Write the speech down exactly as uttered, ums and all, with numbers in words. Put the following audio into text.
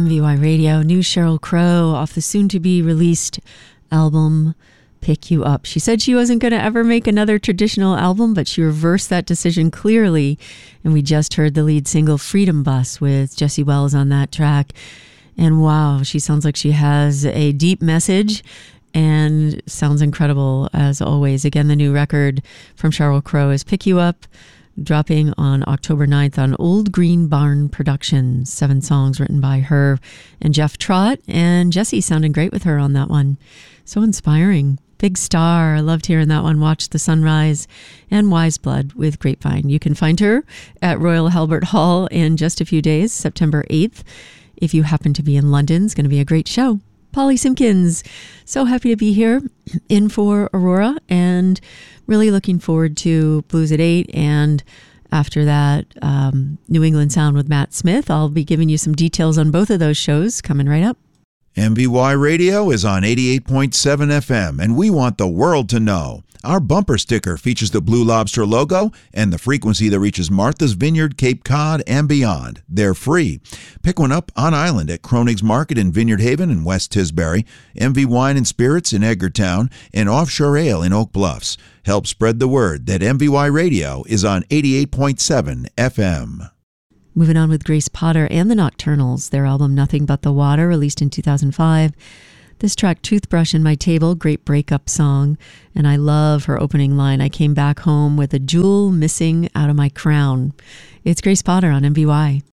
M V Y Radio, new Sheryl Crow off the soon-to-be released album, Pick You Up. She said she wasn't going to ever make another traditional album, but she reversed that decision clearly, and we just heard the lead single, Freedom Bus, with Jesse Wells on that track. And wow, she sounds like she has a deep message and sounds incredible as always. Again, the new record from Sheryl Crow is Pick You Up, dropping on October ninth on Old Green Barn Productions. Seven songs written by her and Jeff Trott, and Jesse sounded great with her on that one. So inspiring. Big star. I loved hearing that one. Watch the Sunrise, and Wise Blood with Grapevine. You can find her at Royal Albert Hall in just a few days, September eighth. If you happen to be in London, it's going to be a great show. Polly Simpkins, so happy to be here in for Aurora, and really looking forward to Blues at eight, and after that, um, New England Sound with Matt Smith. I'll be giving you some details on both of those shows coming right up. M V Y Radio is on eighty-eight point seven F M, and we want the world to know. Our bumper sticker features the Blue Lobster logo and the frequency that reaches Martha's Vineyard, Cape Cod, and beyond. They're free. Pick one up on island at Kronig's Market in Vineyard Haven and West Tisbury, M V Wine and Spirits in Edgartown, and Offshore Ale in Oak Bluffs. Help spread the word that M V Y Radio is on eighty-eight point seven F M. Moving on with Grace Potter and the Nocturnals, their album Nothing But the Water, released in two thousand five. This track, Toothbrush in My Table, great breakup song. And I love her opening line, I came back home with a jewel missing out of my crown. It's Grace Potter on M V Y.